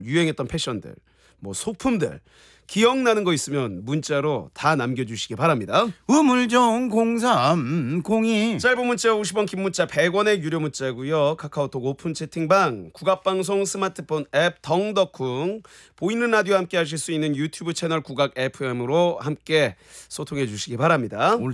유행했던 패션들, 뭐 소품들 기억나는 거 있으면 문자로 다 남겨주시기 바랍니다. 우물정 0302 짧은 문자 50원, 긴 문자 100원의 유료 문자고요. 카카오톡 오픈 채팅방, 국악방송 스마트폰 앱 덩덕쿵, 보이는 라디오 함께 하실 수 있는 유튜브 채널 국악 FM으로 함께 소통해 주시기 바랍니다.